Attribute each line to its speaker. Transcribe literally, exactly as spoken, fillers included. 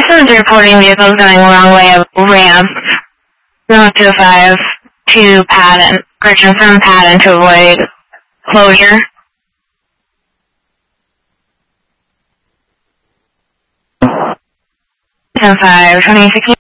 Speaker 1: is reporting vehicles going wrong way of ramp. Zone two five to Patton. Correction from Patton to avoid closure. ten five, twenty sixteen.